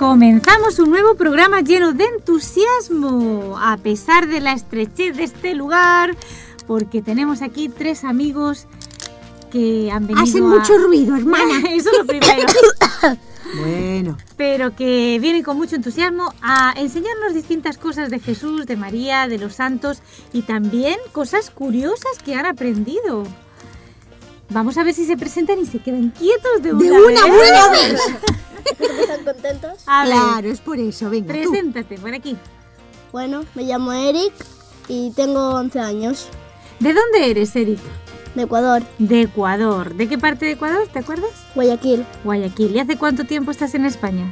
Comenzamos un nuevo programa lleno de entusiasmo, a pesar de la estrechez de este lugar, porque tenemos aquí 3 amigos que han venido. Hacen mucho ruido, hermana. Eso es lo primero. Bueno. Pero que vienen con mucho entusiasmo a enseñarnos distintas cosas de Jesús, de María, de los santos y también cosas curiosas que han aprendido. Vamos a ver si se presentan y se quedan quietos de una buena vez. ¿Están contentos? Claro, es por eso. Venga, preséntate por aquí. Bueno, me llamo Eric y tengo 11 años. ¿De dónde eres, Eric? De Ecuador. De Ecuador. ¿De qué parte de Ecuador? ¿Te acuerdas? Guayaquil. Guayaquil. ¿Y hace cuánto tiempo estás en España?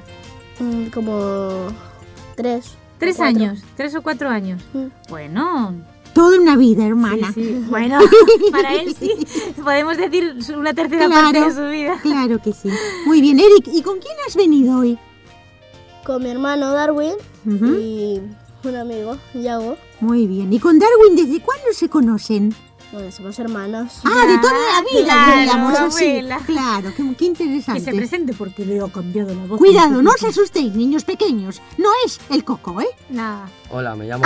Como 3. 3 años. 3 o 4 años. Mm. Bueno. Toda una vida, hermana. Sí. Bueno, para él sí. Podemos decir una tercera parte de su vida. Claro que sí. Muy bien, Eric. ¿Y con quién has venido hoy? Con mi hermano Darwin Ujú. y un amigo, Yago. Muy bien. ¿Y con Darwin desde cuándo se conocen? Bueno, somos hermanos. Ah, de toda la vida, claro, digamos así. abuela. Claro, qué interesante. Que se presente porque le ha cambiado la voz. Cuidado, no os asustéis, niños pequeños. No es el Coco, ¿eh? No, Hola, me llamo...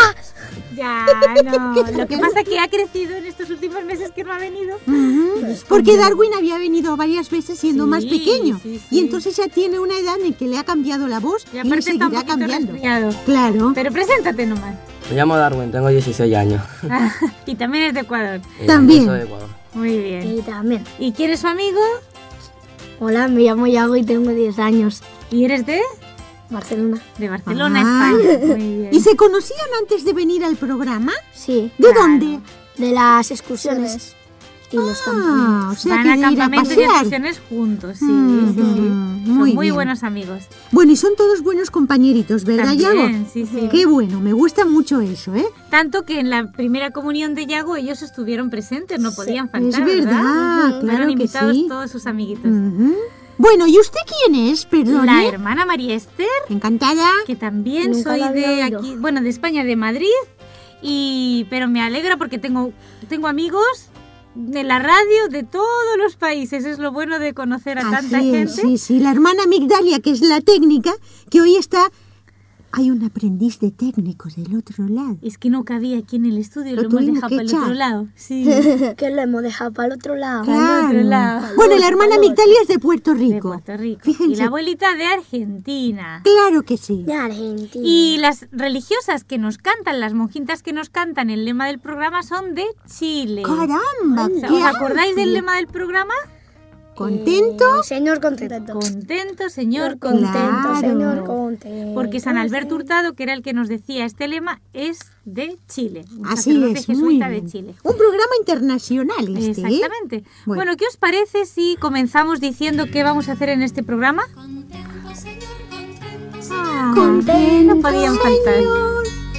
ya no. Lo que pasa es que ha crecido en estos últimos meses que no ha venido. Ujú. Porque Darwin había venido varias veces siendo Sí, más pequeño. sí, sí. Y entonces ya tiene una edad en que le ha cambiado la voz Y y, le aparte está un seguirá poquito cambiando. resfriado. Claro. Pero preséntate nomás. Me llamo Darwin, tengo 16 años. Y también es de Ecuador. También. Yo soy de Ecuador. Muy bien. Y también. ¿Y quién es su amigo? Hola, me llamo Yago y tengo 10 años. ¿Y eres de? Barcelona. De Barcelona, Ah. España. Muy bien. ¿Y se conocían antes de venir al programa? Sí. ¿De Claro. dónde? De las excursiones y los Ah, o sea Van que a de ir a campamentos y pasear. excursiones juntos, sí, Mm, sí, sí. muy Son muy bien. buenos amigos. Bueno, y son todos buenos compañeritos, ¿verdad, Yago? También, sí, sí. Qué bueno, me gusta mucho eso, ¿eh? Tanto que en la primera comunión de Yago ellos estuvieron presentes, no podían Es faltar, verdad, Ujú. claro Fueron que invitados sí. todos sus amiguitos. Ujú. Bueno, ¿y usted quién es? La Perdone. hermana María Esther, Encantada. que también Nunca soy la había de oído. aquí, bueno, de España, de Madrid, pero me alegra porque tengo amigos de la radio de todos los países. Es lo bueno de conocer a tanta Así es, gente. sí. La hermana Migdalia, que es la técnica, que hoy está... Hay un aprendiz de técnico del otro lado. Es que no cabía aquí en el estudio, Lo lo hemos tuvimos dejado que para el otro echar. lado. Sí, Que lo hemos dejado para el otro lado. Al otro lado. Bueno, la hermana Migdalia es de Puerto de Rico. Puerto Rico. Fíjense. Y la abuelita de Argentina. Claro que sí. De Argentina. Y las religiosas que nos cantan, las monjitas que nos cantan el lema del programa son de Chile. Caramba, O sea, qué ¿os acordáis del amplio. lema del programa? ¿Contento? Señor contento. Contento, señor, Contento, Claro. señor contento. Porque San Alberto Hurtado, que era el que nos decía este lema, es de Chile. Un Así sacerdote es, muy jesuita bien. de Chile. Un programa internacional este, ¿eh? Exactamente. Bueno. Bueno, ¿qué os parece si comenzamos diciendo qué vamos a hacer en este programa? Ah, Contento, no podían faltar. Señor.